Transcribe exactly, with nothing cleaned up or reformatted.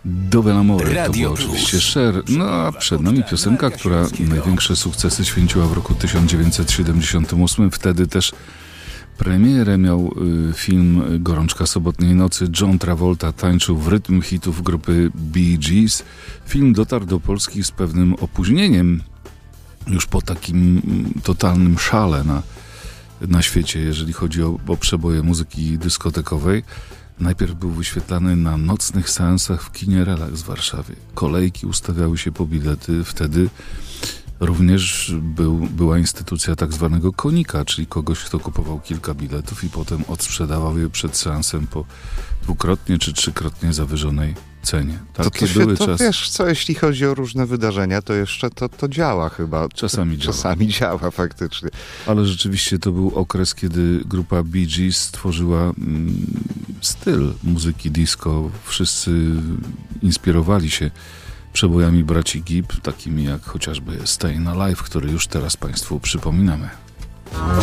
Do Amore to była oczywiście Cher. No a przed nami piosenka, która największe sukcesy święciła w roku tysiąc dziewięćset siedemdziesiątym ósmym. Wtedy też premierę miał y, film Gorączka sobotniej nocy. John Travolta tańczył w rytm hitów grupy Bee Gees. Film dotarł do Polski z pewnym opóźnieniem, już po takim totalnym szale na, na świecie, jeżeli chodzi o, o przeboje muzyki dyskotekowej. Najpierw był wyświetlany na nocnych seansach w kinie Relax w Warszawie. Kolejki ustawiały się po bilety. Wtedy również był, była instytucja tak zwanego konika, czyli kogoś, kto kupował kilka biletów i potem odsprzedawał je przed seansem po dwukrotnie czy trzykrotnie zawyżonej cenie. Takie to, to się, były to czasy. Wiesz co, jeśli chodzi o różne wydarzenia, to jeszcze to, to działa chyba. Czasami działa. Czasami działa faktycznie. Ale rzeczywiście to był okres, kiedy grupa Bee Gees stworzyła mm, styl muzyki disco. Wszyscy inspirowali się przebojami braci Gibb, takimi jak chociażby Stayin' Alive, który już teraz Państwu przypominamy.